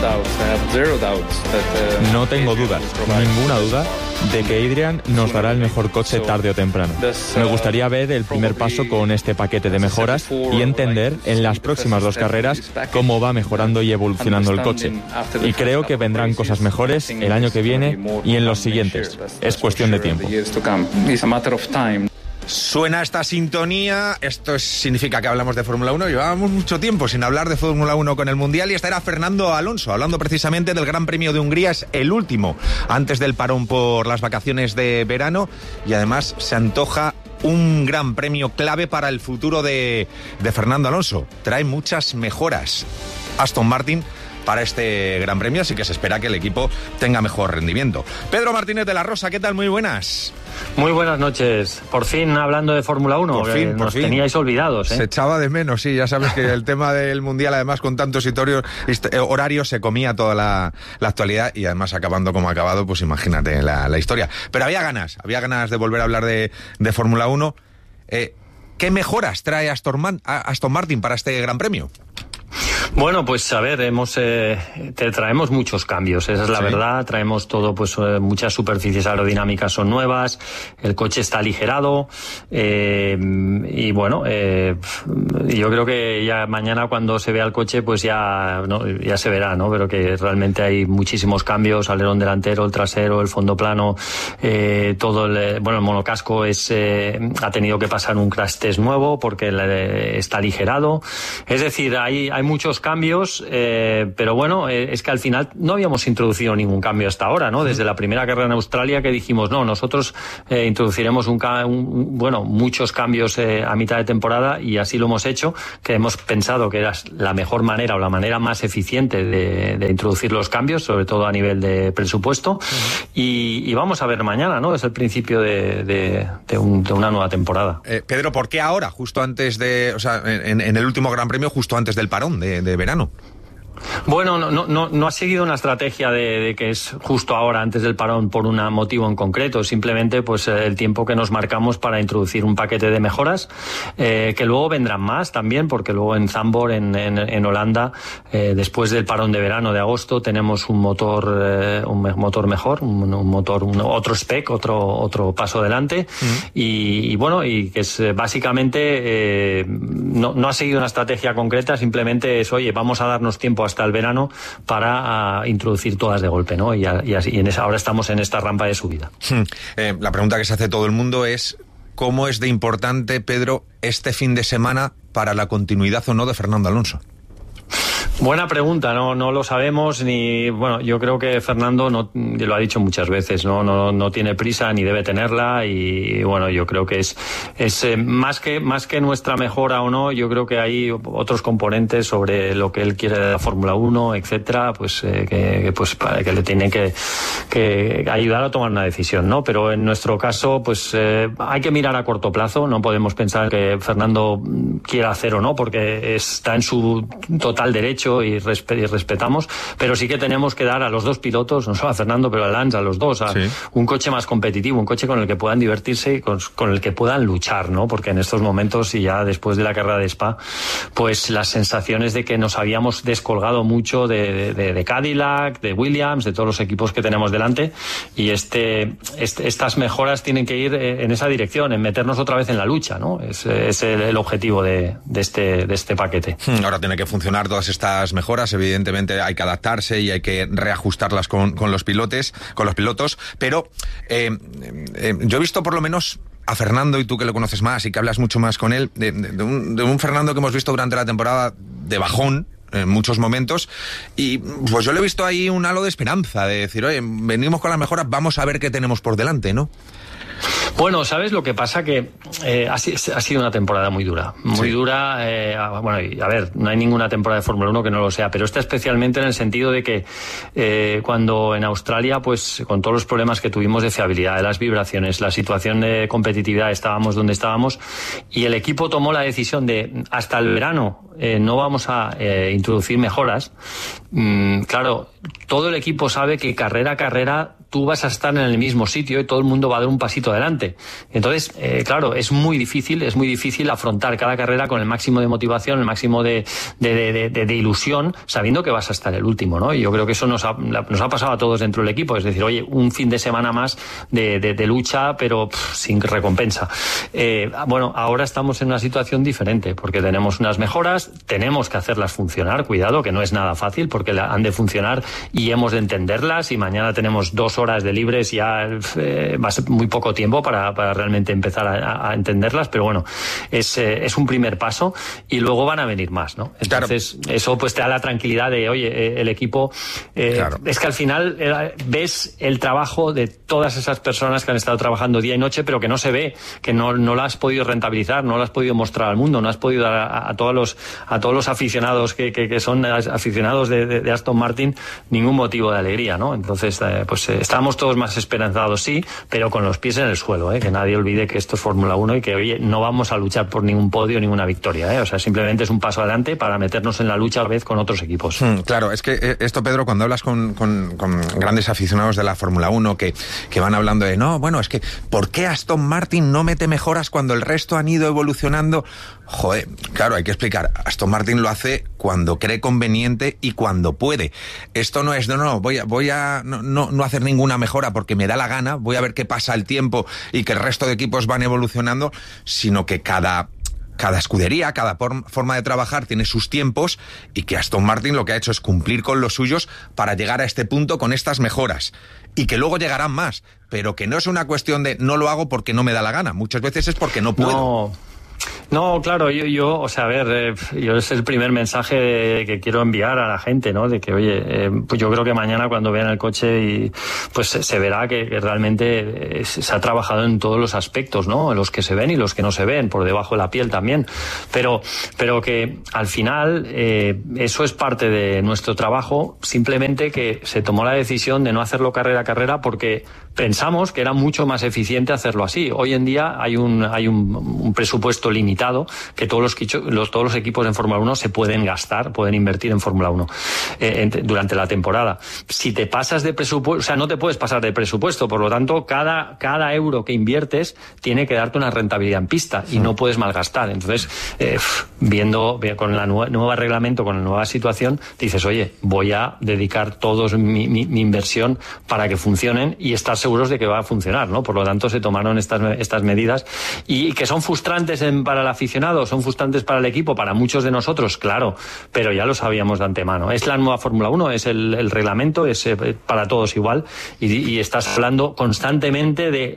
No tengo dudas, ninguna duda, de que Adrian nos dará el mejor coche tarde o temprano. Me gustaría ver el primer paso con este paquete de mejoras y entender en las próximas 2 carreras cómo va mejorando y evolucionando el coche. Y creo que vendrán cosas mejores el año que viene y en los siguientes. Es cuestión de tiempo. Suena esta sintonía, esto significa que hablamos de Fórmula 1, llevábamos mucho tiempo sin hablar de Fórmula 1 con el Mundial y estará Fernando Alonso, hablando precisamente del Gran Premio de Hungría, es el último antes del parón por las vacaciones de verano y además se antoja un gran premio clave para el futuro de Fernando Alonso. Trae muchas mejoras Aston Martin para este Gran Premio, así que se espera que el equipo tenga mejor rendimiento. Pedro Martínez de la Rosa, ¿qué tal? Muy buenas. Muy buenas noches. Por fin hablando de Fórmula 1, por fin. Teníais olvidados, ¿eh? Se echaba de menos, sí, ya sabes que el tema del Mundial, además con tantos horarios, se comía toda la actualidad y además acabando como ha acabado, pues imagínate la historia. Pero había ganas de volver a hablar de Fórmula 1. ¿Qué mejoras trae Aston Martin para este Gran Premio? Bueno, pues a ver, traemos muchos cambios, esa es la verdad, traemos todo, pues muchas superficies aerodinámicas son nuevas, el coche está aligerado, y bueno, yo creo que ya mañana cuando se vea el coche, pues ya se verá, ¿no? Pero que realmente hay muchísimos cambios, alerón delantero, el trasero, el fondo plano, todo el monocasco ha tenido que pasar un crash test nuevo porque está aligerado, es decir, hay muchos cambios, pero bueno, es que al final no habíamos introducido ningún cambio hasta ahora, ¿no? Desde la primera carrera en Australia que dijimos, no, nosotros introduciremos muchos cambios a mitad de temporada y así lo hemos hecho, que hemos pensado que era la mejor manera o la manera más eficiente de introducir los cambios, sobre todo a nivel de presupuesto, y vamos a ver mañana, ¿no? Es el principio de una nueva temporada. Pedro, ¿por qué ahora? Justo antes en el último Gran Premio, justo antes del parón de verano. Bueno, no ha seguido una estrategia de que es justo ahora, antes del parón, por un motivo en concreto. Simplemente, pues el tiempo que nos marcamos para introducir un paquete de mejoras, que luego vendrán más también, porque luego en Zandvoort, en Holanda, después del parón de verano de agosto, tenemos un motor mejor, otro spec, otro paso adelante, y que es básicamente no ha seguido una estrategia concreta, simplemente es, oye, vamos a darnos tiempo hasta el verano para introducir todas de golpe, ¿no? Y ahora estamos en esta rampa de subida. La pregunta que se hace todo el mundo es ¿cómo es de importante, Pedro, este fin de semana para la continuidad o no de Fernando Alonso? Buena pregunta, no lo sabemos yo creo que Fernando lo ha dicho muchas veces, no tiene prisa ni debe tenerla y bueno, yo creo que es más que nuestra mejora o no, yo creo que hay otros componentes sobre lo que él quiere de la Fórmula 1, etcétera, que le tienen que ayudar a tomar una decisión, ¿no? Pero en nuestro caso, pues hay que mirar a corto plazo, no podemos pensar que Fernando quiera hacer o no, porque está en su total derecho y respetamos, pero sí que tenemos que dar a los dos pilotos, no solo a Fernando, pero a Lance, a los dos, un coche más competitivo, un coche con el que puedan divertirse y con el que puedan luchar, ¿no? Porque en estos momentos, y ya después de la carrera de Spa, pues las sensaciones de que nos habíamos descolgado mucho de Cadillac, de Williams, de todos los equipos que tenemos delante, y estas mejoras tienen que ir en esa dirección, en meternos otra vez en la lucha, ¿no? Es el objetivo de este paquete. Ahora tiene que funcionar todas estas mejoras, evidentemente hay que adaptarse y hay que reajustarlas con los pilotos, pero yo he visto por lo menos a Fernando, y tú que lo conoces más y que hablas mucho más con él, de un Fernando que hemos visto durante la temporada de bajón en muchos momentos, y pues yo le he visto ahí un halo de esperanza, de decir, oye, venimos con las mejoras, vamos a ver qué tenemos por delante, ¿no? Bueno, ¿sabes lo que pasa? Que ha sido una temporada muy dura. Muy dura. Y a ver, no hay ninguna temporada de Fórmula 1 que no lo sea, pero esta especialmente en el sentido de que cuando en Australia, pues con todos los problemas que tuvimos de fiabilidad, de las vibraciones, la situación de competitividad, estábamos donde estábamos, y el equipo tomó la decisión de hasta el verano no vamos a introducir mejoras. Claro, todo el equipo sabe que carrera a carrera tú vas a estar en el mismo sitio y todo el mundo va a dar un pasito adelante. Entonces, claro, es muy difícil afrontar cada carrera con el máximo de motivación, el máximo de ilusión, sabiendo que vas a estar el último, ¿no? Y yo creo que eso nos ha pasado a todos dentro del equipo, es decir, oye, un fin de semana más de lucha, pero sin recompensa. Bueno, ahora estamos en una situación diferente, porque tenemos unas mejoras, tenemos que hacerlas funcionar, cuidado, que no es nada fácil, porque han de funcionar y hemos de entenderlas, y mañana tenemos 2 horas de libres, ya va a ser muy poco tiempo para realmente empezar a entenderlas, pero bueno, es un primer paso y luego van a venir más, ¿no? Entonces, claro, eso pues te da la tranquilidad de, oye, el equipo, claro, es que al final ves el trabajo de todas esas personas que han estado trabajando día y noche, pero que no se ve, que no lo has podido rentabilizar, no lo has podido mostrar al mundo, no has podido dar a todos los aficionados que son aficionados de Aston Martin ningún motivo de alegría, ¿no? Entonces, pues estamos todos más esperanzados, sí, pero con los pies en el suelo, que nadie olvide que esto es Fórmula 1 y que, oye, no vamos a luchar por ningún podio, ninguna victoria, o sea, simplemente es un paso adelante para meternos en la lucha a la vez con otros equipos. Claro, es que esto, Pedro, cuando hablas con grandes aficionados de la Fórmula 1 que van hablando de, no, bueno, es que ¿por qué Aston Martin no mete mejoras cuando el resto han ido evolucionando? Joder, claro, hay que explicar. Aston Martin lo hace cuando cree conveniente y cuando puede. Esto no es, voy a no hacer ninguna mejora porque me da la gana, voy a ver qué pasa el tiempo y que el resto de equipos van evolucionando, sino que cada escudería, cada forma de trabajar tiene sus tiempos, y que Aston Martin lo que ha hecho es cumplir con los suyos para llegar a este punto con estas mejoras, y que luego llegarán más, pero que no es una cuestión de no lo hago porque no me da la gana, muchas veces es porque no puedo. No, claro, yo, o sea, a ver, yo es el primer mensaje que quiero enviar a la gente, ¿no? De que, oye, pues yo creo que mañana cuando vean el coche y pues se verá que realmente se ha trabajado en todos los aspectos, ¿no? Los que se ven y los que no se ven, por debajo de la piel también. Pero que al final eso es parte de nuestro trabajo, simplemente que se tomó la decisión de no hacerlo carrera a carrera porque pensamos que era mucho más eficiente hacerlo así. Hoy en día hay un presupuesto limitado que todos los equipos en Fórmula 1 se pueden gastar, pueden invertir en Fórmula 1 durante la temporada. Si te pasas de presupuesto, o sea, no te puedes pasar de presupuesto, por lo tanto, cada euro que inviertes tiene que darte una rentabilidad en pista y no puedes malgastar. Entonces, viendo con el nuevo reglamento, con la nueva situación, dices, oye, voy a dedicar toda mi inversión para que funcionen y estar seguros de que va a funcionar, ¿no? Por lo tanto, se tomaron estas medidas y que son frustrantes para el aficionado, son frustrantes para el equipo, para muchos de nosotros, claro, pero ya lo sabíamos de antemano. Es la nueva Fórmula 1, es el reglamento, es para todos igual, y estás hablando constantemente de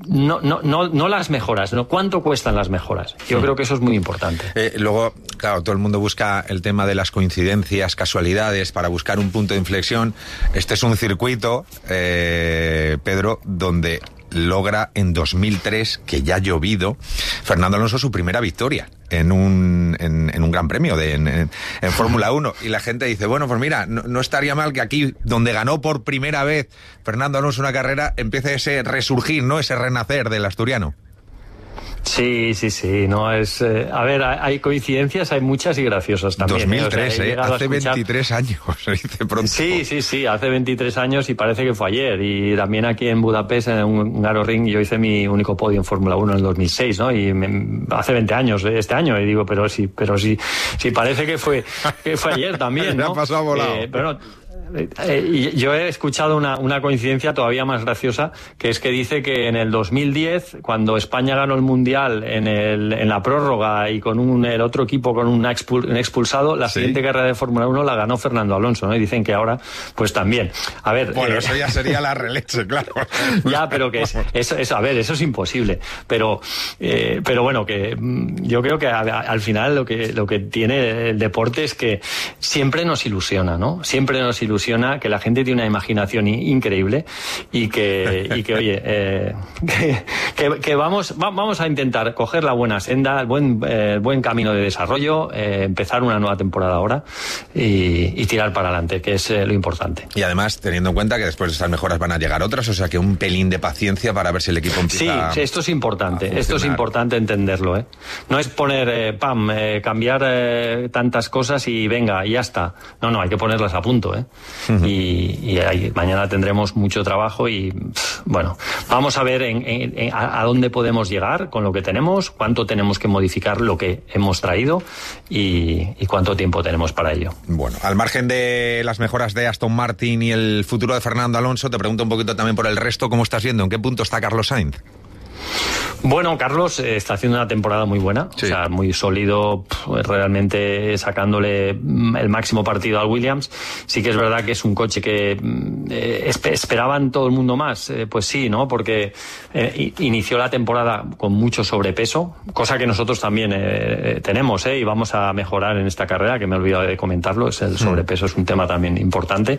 no las mejoras, no cuánto cuestan las mejoras. Yo creo que eso es muy importante. Luego, claro, todo el mundo busca el tema de las coincidencias, casualidades, para buscar un punto de inflexión. Este es un circuito, Pedro, donde logra en 2003, que ya ha llovido, Fernando Alonso su primera victoria en un gran premio en Fórmula 1, y la gente dice, bueno, pues mira, no estaría mal que aquí, donde ganó por primera vez Fernando Alonso una carrera, empiece ese resurgir, ¿no? Ese renacer del asturiano. Sí, no es... a ver, hay coincidencias, hay muchas y graciosas también. 2003, hace 23 años, se dice pronto. Sí, hace 23 años y parece que fue ayer. Y también aquí en Budapest, en un Hungaroring, yo hice mi único podio en Fórmula 1 en el 2006, ¿no? Y hace 20 años, este año, y digo, pero sí parece que fue ayer también, ¿no? Me ha pasado volado. Pero no... yo he escuchado una coincidencia todavía más graciosa, que es que dice que en el 2010, cuando España ganó el Mundial en la prórroga y con el otro equipo con un expulsado, la siguiente carrera de Fórmula 1 la ganó Fernando Alonso, ¿no? Y dicen que ahora, pues también. A ver, bueno, eso ya sería la releche, claro. Ya, pero que eso es imposible. Pero bueno, que yo creo que al final lo que tiene el deporte es que siempre nos ilusiona, ¿no? Siempre nos ilusiona que la gente tiene una imaginación increíble y que oye, que vamos a intentar coger la buena senda, el buen camino de desarrollo, empezar una nueva temporada ahora y tirar para adelante, que es lo importante. Y además, teniendo en cuenta que después de estas mejoras van a llegar otras, o sea que un pelín de paciencia para ver si el equipo empieza. Sí, esto es importante entenderlo, ¿eh? No es poner cambiar tantas cosas y venga, y ya está. No, hay que ponerlas a punto, ¿eh? y ahí, mañana tendremos mucho trabajo y bueno, vamos a ver a dónde podemos llegar con lo que tenemos, cuánto tenemos que modificar lo que hemos traído y cuánto tiempo tenemos para ello. Bueno, al margen de las mejoras de Aston Martin y el futuro de Fernando Alonso, te pregunto un poquito también por el resto, ¿cómo estás viendo? ¿En qué punto está Carlos Sainz? Bueno, Carlos está haciendo una temporada muy buena, sí. O sea, muy sólido, realmente sacándole el máximo partido al Williams. Sí que es verdad que es un coche que esperaban todo el mundo más, pues sí, ¿no? Porque inició la temporada con mucho sobrepeso, cosa que nosotros también tenemos, y vamos a mejorar en esta carrera, que me he olvidado de comentarlo, es el sobrepeso, es un tema también importante.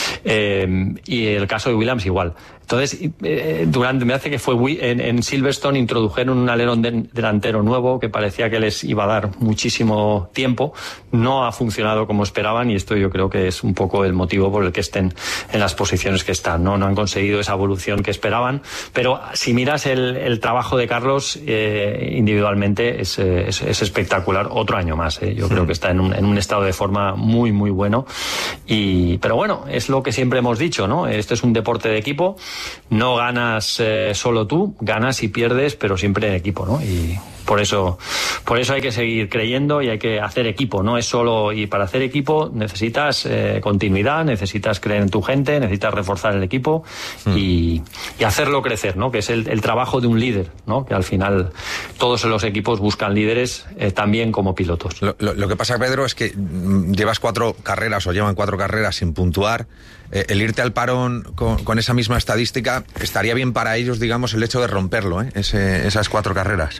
Y el caso de Williams igual. Entonces, me hace que fue en Silverstone introdujeron un alerón delantero nuevo que parecía que les iba a dar muchísimo tiempo. No ha funcionado como esperaban y esto yo creo que es un poco el motivo por el que estén en las posiciones que están. No han conseguido esa evolución que esperaban, pero si miras el trabajo de Carlos individualmente es espectacular. Otro año más, yo creo que está en un estado de forma muy, muy bueno. Pero bueno, es lo que siempre hemos dicho, ¿no? Esto es un deporte de equipo. No ganas solo tú, ganas y pierdes, pero siempre en equipo, ¿no? Y por eso hay que seguir creyendo y hay que hacer equipo, no es solo, y para hacer equipo necesitas continuidad, necesitas creer en tu gente, necesitas reforzar el equipo y hacerlo crecer, ¿no? Que es el trabajo de un líder, ¿no? Que al final todos los equipos buscan líderes también como pilotos. Lo que pasa, Pedro, es que llevan 4 carreras sin puntuar. El irte al parón con esa misma estadística, estaría bien para ellos, digamos, el hecho de romperlo, esas 4 carreras.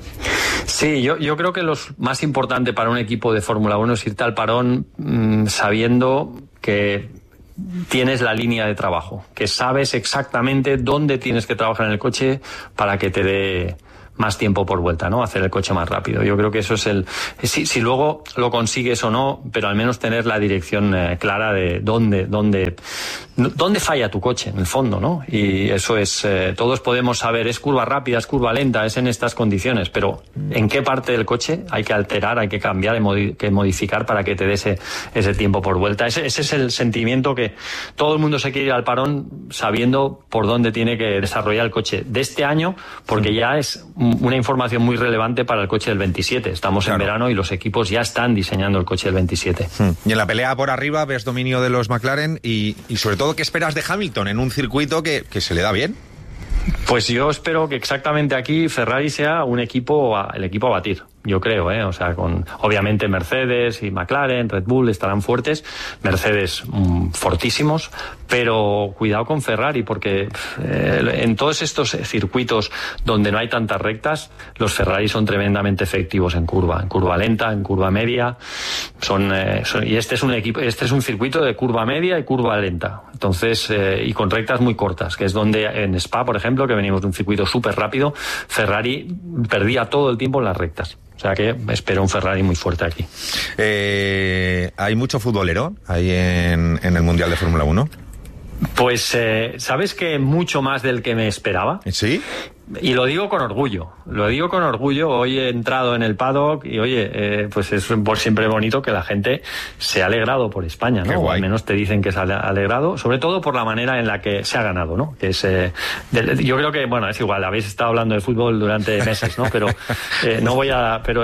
Sí, yo creo que lo más importante para un equipo de Fórmula 1 es irte al parón sabiendo que tienes la línea de trabajo, que sabes exactamente dónde tienes que trabajar en el coche para que te dé más tiempo por vuelta, ¿no? Hacer el coche más rápido. Yo creo que eso es si luego lo consigues o no, pero al menos tener la dirección clara de dónde falla tu coche, en el fondo, ¿no? Y eso es, todos podemos saber, es curva rápida, es curva lenta, es en estas condiciones, pero en qué parte del coche hay que alterar, hay que cambiar, hay que modificar para que te dé ese tiempo por vuelta. Ese es el sentimiento que todo el mundo se quiere ir al parón sabiendo por dónde tiene que desarrollar el coche de este año, porque ya es una información muy relevante para el coche del 27. Estamos en verano y los equipos ya están diseñando el coche del 27. Y en la pelea por arriba ves dominio de los McLaren y sobre todo, ¿qué esperas de Hamilton en un circuito que se le da bien? Pues yo espero que exactamente aquí Ferrari sea el equipo a batir. Yo creo, o sea, con obviamente Mercedes y McLaren, Red Bull estarán fuertes, Mercedes fortísimos, pero cuidado con Ferrari porque en todos estos circuitos donde no hay tantas rectas, los Ferrari son tremendamente efectivos en curva lenta, en curva media, y este es un circuito de curva media y curva lenta, entonces y con rectas muy cortas, que es donde en Spa, por ejemplo, que venimos de un circuito súper rápido, Ferrari perdía todo el tiempo en las rectas. O sea que espero un Ferrari muy fuerte aquí. ¿Hay mucho futbolero ahí en el Mundial de Fórmula 1? Pues, ¿sabes que mucho más del que me esperaba? ¿Sí? Y lo digo con orgullo. Hoy he entrado en el paddock y, oye, pues es siempre bonito que la gente se ha alegrado por España, ¿no? O al menos te dicen que se ha alegrado, sobre todo por la manera en la que se ha ganado, ¿no? Que es, yo creo que, bueno, es igual, habéis estado hablando de fútbol durante meses, ¿no? Pero no voy a... Pero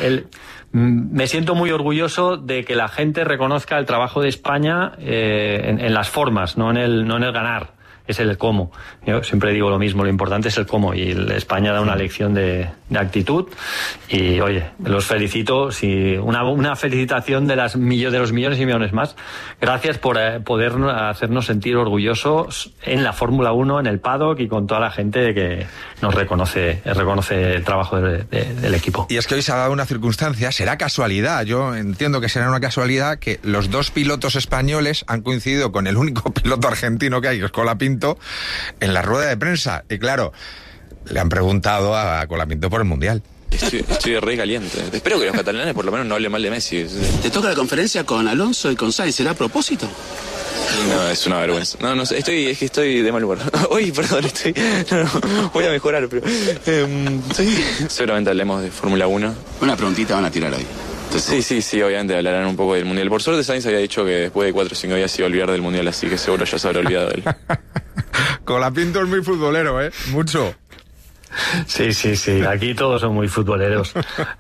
me siento muy orgulloso de que la gente reconozca el trabajo de España en las formas, no en el ganar. Es el cómo. Yo siempre digo lo mismo, lo importante es el cómo, y España da una lección de actitud y, oye, los felicito, una felicitación de los millones y millones más. Gracias por poder hacernos sentir orgullosos en la Fórmula 1, en el paddock y con toda la gente que nos reconoce el trabajo del equipo. Y es que hoy se ha dado una circunstancia, será casualidad, yo entiendo que será una casualidad que los 2 pilotos españoles han coincidido con el único piloto argentino que hay, que es Colapinto, en la rueda de prensa. Y claro, le han preguntado a Colapinto por el Mundial. Estoy re caliente. Espero que los catalanes por lo menos no hablen mal de Messi. ¿Te toca la conferencia con Alonso y con Sainz? ¿Será a propósito? No, es una vergüenza. No sé, estoy de mal humor. Hoy, perdón, voy a mejorar, pero seguramente hablemos de Fórmula 1. Una preguntita van a tirar hoy. Sí, obviamente hablarán un poco del Mundial. Por suerte Sainz había dicho que después de 4 o 5 días se iba a olvidar del Mundial, así que seguro ya se habrá olvidado de él. Colapinto es muy futbolero, mucho. Sí, aquí todos son muy futboleros.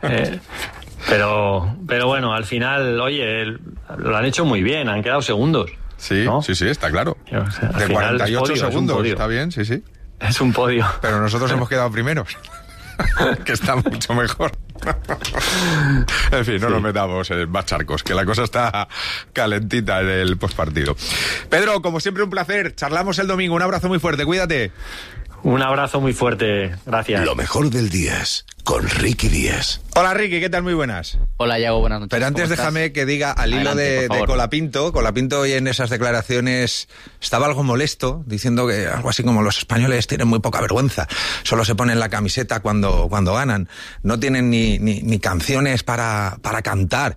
Pero bueno, al final, oye, lo han hecho muy bien, han quedado segundos. Sí, ¿no? Sí, está claro. O sea, de 48 podio, segundos, está bien, sí. Es un podio. Pero nosotros hemos quedado primeros, que está mucho mejor. En fin, no nos metamos en más charcos, que la cosa está calentita en el postpartido. Pedro, como siempre, un placer. Charlamos el domingo. Un abrazo muy fuerte, cuídate. Un abrazo muy fuerte, gracias. Lo mejor del Días, con Ricky Díaz. Hola Ricky, ¿qué tal? Muy buenas. Hola Yago, buenas noches. Pero antes déjame que diga al hilo de Colapinto. Colapinto hoy en esas declaraciones estaba algo molesto, diciendo que algo así como los españoles tienen muy poca vergüenza, solo se ponen la camiseta cuando ganan, no tienen ni canciones para cantar.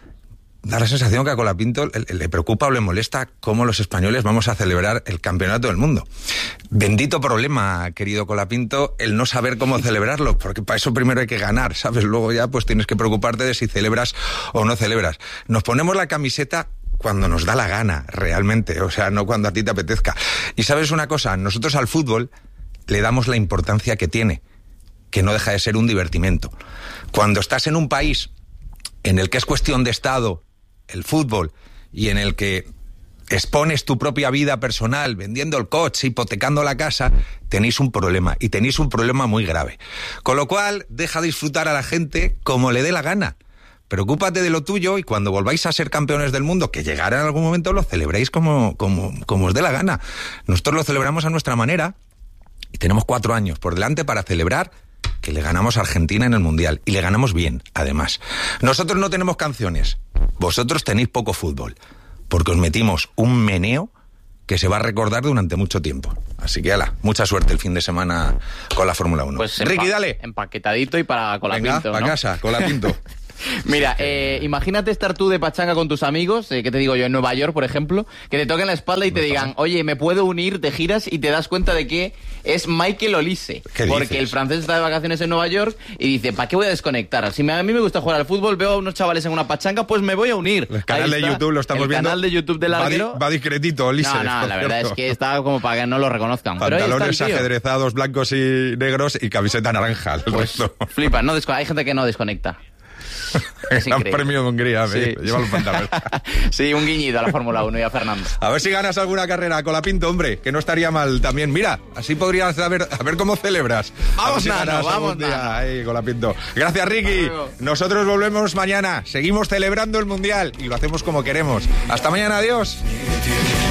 Da la sensación que a Colapinto le preocupa o le molesta cómo los españoles vamos a celebrar el campeonato del mundo. Bendito problema, querido Colapinto, el no saber cómo celebrarlo, porque para eso primero hay que ganar, ¿sabes? Luego ya pues tienes que preocuparte de si celebras o no celebras. Nos ponemos la camiseta cuando nos da la gana, realmente, o sea, no cuando a ti te apetezca. Y ¿sabes una cosa? Nosotros al fútbol le damos la importancia que tiene, que no deja de ser un divertimento. Cuando estás en un país en el que es cuestión de Estado el fútbol, y en el que expones tu propia vida personal, vendiendo el coche, hipotecando la casa, tenéis un problema, y tenéis un problema muy grave. Con lo cual, deja disfrutar a la gente como le dé la gana. Preocúpate de lo tuyo, y cuando volváis a ser campeones del mundo, que llegará en algún momento, lo celebréis como os dé la gana. Nosotros lo celebramos a nuestra manera, y tenemos 4 años por delante para celebrar que le ganamos a Argentina en el Mundial, y le ganamos bien, además. Nosotros no tenemos canciones, vosotros tenéis poco fútbol, porque os metimos un meneo que se va a recordar durante mucho tiempo. Así que, ala, mucha suerte el fin de semana con la Fórmula 1. Pues Ricky, dale. Empaquetadito y para Colapinto. Venga, para casa, Colapinto. Mira, imagínate estar tú de pachanga con tus amigos, ¿qué te digo yo? En Nueva York, por ejemplo, que te toquen la espalda y te digan, oye, ¿me puedo unir? Te giras y te das cuenta de que es Michael Olise. Porque dices? El francés está de vacaciones en Nueva York y dice, ¿para qué voy a desconectar? Si a mí me gusta jugar al fútbol, veo a unos chavales en una pachanga, pues me voy a unir. El canal de YouTube lo estamos viendo. El canal de YouTube del larguero. Va discretito, Olise. No, la verdad es que está como para que no lo reconozcan. Pantalones ajedrezados, blancos y negros, y camiseta naranja. Pues flipa, hay gente que no desconecta. Es Gran Premio de Hungría, sí. Lleva los pantalones. Sí, un guiñido a la Fórmula 1 y a Fernando. A ver si ganas alguna carrera, Colapinto, hombre, que no estaría mal también. Mira, así podrías a ver cómo celebras. Vamos, si vamos, Colapinto. Gracias, Ricky. Nosotros volvemos mañana. Seguimos celebrando el Mundial y lo hacemos como queremos. Hasta mañana, adiós.